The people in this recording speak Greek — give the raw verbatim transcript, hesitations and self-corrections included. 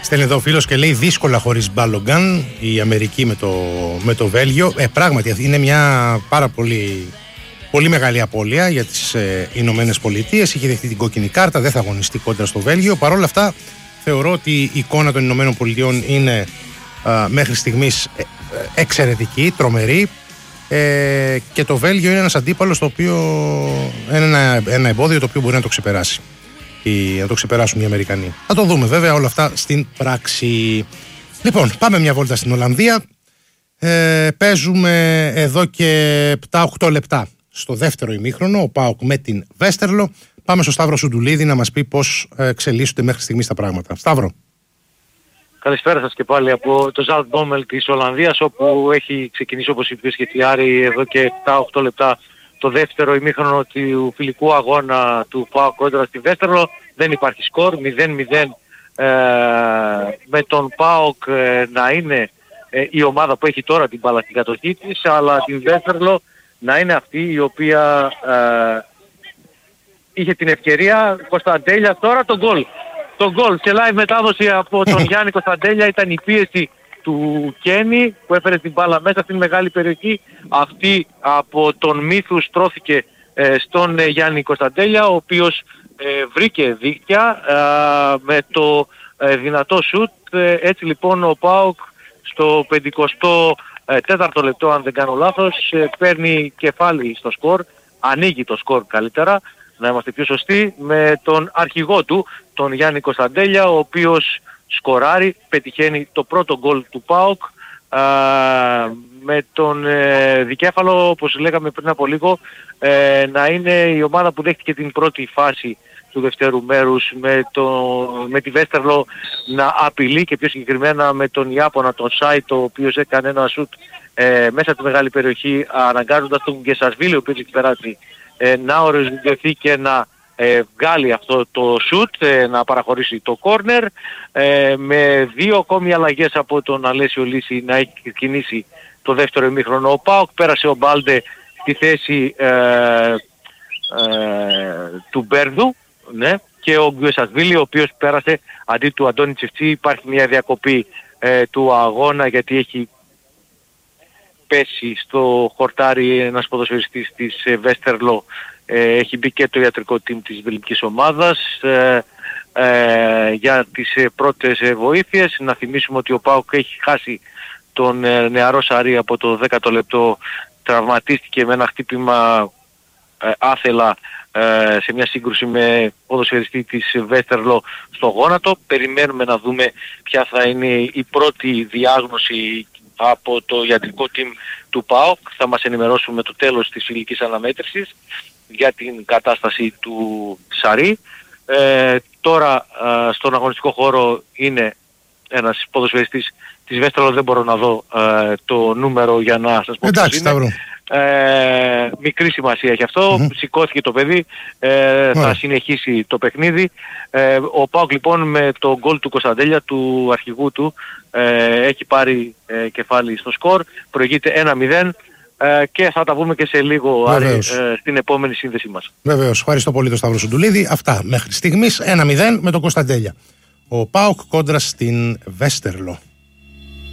Στέλνει εδώ ο φίλος και λέει δύσκολα χωρίς Μπάλογκαν η Αμερική με το, με το Βέλγιο. Ε, πράγματι είναι μια πάρα πολύ, πολύ μεγάλη απώλεια για τις ε, Ηνωμένες Πολιτείες. Είχε δεχτεί την κόκκινη κάρτα, δεν θα αγωνιστεί κόντρα στο Βέλγιο. Παρ' όλα αυτά θεωρώ ότι η εικόνα των Ηνωμένων Πολιτειών είναι α, μέχρι στιγμής ε, ε, εξαιρετική, τρομερή. Ε, και το Βέλγιο είναι ένας αντίπαλος το οποίο είναι ένα, ένα εμπόδιο το οποίο μπορεί να το ξεπεράσει. Να το ξεπεράσουν οι Αμερικανοί. Θα το δούμε βέβαια όλα αυτά στην πράξη. Λοιπόν, πάμε μια βόλτα στην Ολλανδία. Ε, παίζουμε εδώ και επτά οκτώ λεπτά στο δεύτερο ημίχρονο. Ο ΠΑΟΚ με την Βέστερλο. Πάμε στο Σταύρο Σουντουλίδη να μας πει πώς εξελίσσονται μέχρι στιγμής τα πράγματα. Σταύρο. Καλησπέρα σας και πάλι από το Ζαλτμπόμελ της Ολλανδίας, όπου έχει ξεκινήσει, όπως είπε και η Άρη, εδώ και επτά οκτώ λεπτά το δεύτερο ημίχρονο του φιλικού αγώνα του ΠΑΟΚ κόντρα στη Βέστερλο. Δεν υπάρχει σκορ, μηδέν μηδέν, ε, με τον ΠΑΟΚ ε, να είναι ε, η ομάδα που έχει τώρα την μπάλα στην κατοχή της, αλλά την Βέστερλο να είναι αυτή η οποία ε, είχε την ευκαιρία. Κωνσταντέλια τώρα το γκολ. Το γκολ σε live μετάδοση από τον Γιάννη Κωνσταντέλια ήταν η πίεση του Κένι που έφερε την μπάλα μέσα στην μεγάλη περιοχή. Αυτή από τον Μύθου στρώθηκε ε, στον ε, Γιάννη Κωνσταντέλια, ο οποίος ε, βρήκε δίκτυα ε, με το ε, δυνατό σουτ. Ε, έτσι λοιπόν ο ΠΑΟΚ στο πενηκοστό τέταρτο λεπτό, αν δεν κάνω λάθος, ε, παίρνει κεφάλι στο σκορ, ανοίγει το σκορ καλύτερα, να είμαστε πιο σωστοί, με τον αρχηγό του, τον Γιάννη Κωνσταντέλια, ο οποίος σκοράρει, πετυχαίνει το πρώτο γκολ του ΠΑΟΚ α, με τον ε, δικέφαλο, όπως λέγαμε πριν από λίγο, ε, να είναι η ομάδα που δέχτηκε την πρώτη φάση του δευτέρου μέρους, με, το, με τη Βέστερλο να απειλεί, και πιο συγκεκριμένα με τον Ιάπωνα, τον Σάιτο, ο οποίος έκανε ένα σουτ ε, μέσα στη μεγάλη περιοχή, αναγκάζοντας τον Γκεσασβίλη, ο οποίος έχει περάσει, ε, να οριοθετηθεί και να ε, βγάλει αυτό το σουτ, ε, να παραχωρήσει το κόρνερ, ε, με δύο ακόμη αλλαγές από τον Αλέσιο Λύση να έχει κινήσει το δεύτερο ημίχρονο. Ο ΠΑΟΚ πέρασε ο Μπάλντε στη θέση ε, ε, του Μπέρδου, ναι, και ο Γκουεσασβίλη, ο οποίος πέρασε αντί του Αντώνη Τσιφτσί. Υπάρχει μια διακοπή ε, του αγώνα, γιατί έχει πέσει στο χορτάρι ένας ποδοσφαιριστής της ε, Βέστερλο. Ε, έχει μπει και το ιατρικό team της βελγικής ομάδας ε, ε, για τις ε, πρώτες ε, βοήθειες. Να θυμίσουμε ότι ο ΠΑΟΚ έχει χάσει τον ε, νεαρό Σαρή από το δέκατο λεπτό. Τραυματίστηκε με ένα χτύπημα ε, άθελα ε, σε μια σύγκρουση με ποδοσφαιριστή της Βέστερλο στο γόνατο. Περιμένουμε να δούμε ποια θα είναι η πρώτη διάγνωση από το ιατρικό team του ΠΑΟΚ. Θα μας ενημερώσουν με το τέλος της φιλικής αναμέτρησης για την κατάσταση του Σαρή. Ε, τώρα ε, στον αγωνιστικό χώρο είναι ένας ποδοσφαιριστής της Βέστερλο, δεν μπορώ να δω ε, το νούμερο για να σας πω. Εντάξει, ποιος είναι. Ε, μικρή σημασία έχει αυτό. Mm-hmm. Σηκώθηκε το παιδί, ε, θα συνεχίσει το παιχνίδι. Ε, ο ΠΑΟΚ λοιπόν με το γκολ του Κωνσταντέλια, του αρχηγού του, ε, έχει πάρει ε, κεφάλι στο σκορ, προηγείται ένα μηδέν. Uh, και θα τα πούμε και σε λίγο, Άρη, uh, στην επόμενη σύνδεση μας. Βεβαίως. Ευχαριστώ πολύ τον Σταύρο Σουντουλίδη. Αυτά μέχρι στιγμής. ένα μηδέν με τον Κωνσταντέλια. Ο ΠΑΟΚ κόντρα στην Βέστερλο.